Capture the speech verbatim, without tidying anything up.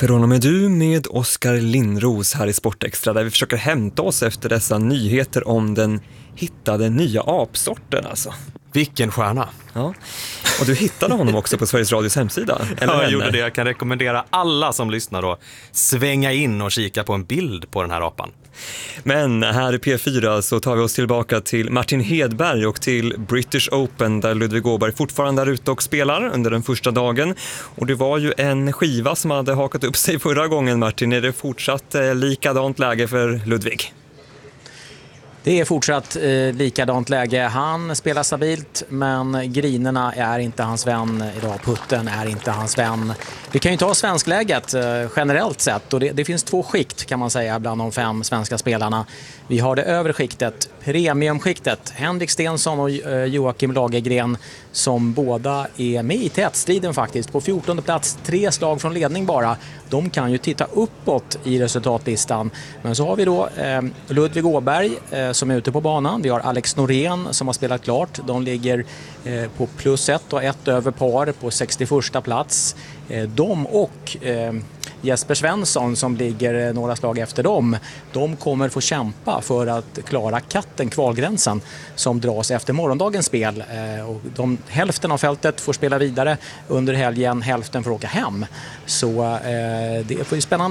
Från och med du med Oskar Lindros här i Sportextra, där vi försöker hämta oss efter dessa nyheter om den hittade nya apsorten alltså. Vilken stjärna. Ja. Och du hittade honom också på Sveriges Radios hemsida. Eller ja, jag vänner. gjorde det. Jag kan rekommendera alla som lyssnar att svänga in och kika på en bild på den här apan. Men här i P fyra så tar vi oss tillbaka till Martin Hedberg och till British Open, där Ludvig Åberg fortfarande är ute och spelar under den första dagen. Och det var ju en skiva som hade hakat upp sig förra gången, Martin. Är det fortsatt eh, likadant läge för Ludvig? Det är fortsatt eh, likadant läge. Han spelar stabilt, men grinerna är inte hans vän idag. Putten är inte hans vän. Vi kan ju ta svenskläget eh, generellt sett. Och det, det finns två skikt kan man säga bland de fem svenska spelarna. Vi har det övre skiktet, premiumskiktet. Henrik Stensson och eh, Joakim Lagergren som båda är med i tätstriden faktiskt. På fjortonde plats, tre slag från ledning bara. De kan ju titta uppåt i resultatlistan. Men så har vi då eh, Ludvig Åberg eh, som är ute på banan. Vi har Alex Norén som har spelat klart. De ligger eh, på plus ett och ett över par på sextioförsta plats. Eh, de och eh, Jesper Svensson som ligger eh, några slag efter dem. De kommer få kämpa för att klara katten kvalgränsen som dras efter morgondagens spel. Eh, och de, hälften av fältet får spela vidare under helgen, hälften får åka hem. Så eh, det får ju spännande.